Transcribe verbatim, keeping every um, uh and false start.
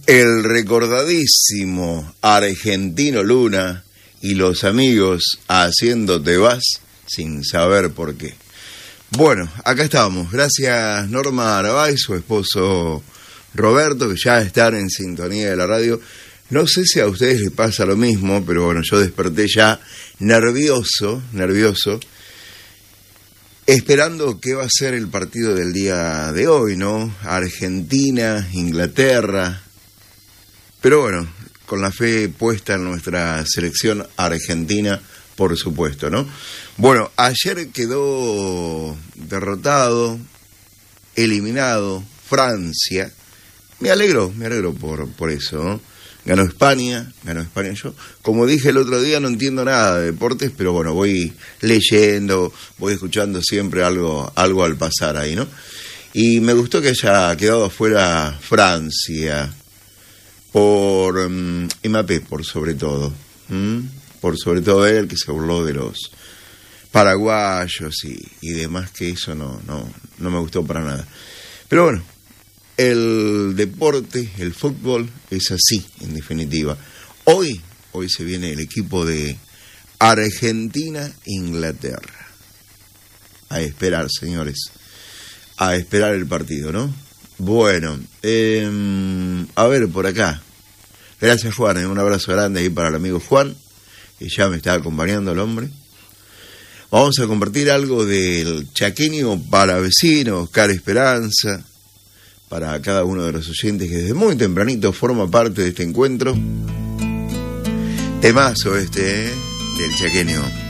El recordadísimo Argentino Luna y los amigos haciendo Te Vas sin saber por qué. Bueno, acá estamos. Gracias Norma Arabay, su esposo Roberto, que ya están en sintonía de la radio. No sé si a ustedes les pasa lo mismo, pero bueno, yo desperté ya nervioso, nervioso, esperando qué va a ser el partido del día de hoy, ¿no? Argentina, Inglaterra. Pero bueno, con la fe puesta en nuestra selección argentina, por supuesto, ¿no? Bueno, ayer quedó derrotado, eliminado Francia. Me alegro, me alegro por, por eso, ¿no? Ganó España, ganó España. Yo, como dije el otro día, no entiendo nada de deportes, pero bueno, voy leyendo, voy escuchando siempre algo, algo al pasar ahí, ¿no? Y me gustó que haya quedado afuera Francia, por um, Mbappé, por sobre todo, ¿Mm? por sobre todo él, que se burló de los paraguayos y, y demás, que eso no, no, no me gustó para nada. Pero bueno, el deporte, el fútbol, es así, en definitiva. Hoy, hoy se viene el equipo de Argentina-Inglaterra. A esperar, señores, a esperar el partido, ¿no? Bueno, eh, a ver, por acá. Gracias, Juan, eh, un abrazo grande ahí para el amigo Juan, que ya me está acompañando el hombre. Vamos a compartir algo del chaqueño para vecinos, Oscar Esperanza, para cada uno de los oyentes que desde muy tempranito forma parte de este encuentro. Temazo este, ¿eh? Del chaqueño.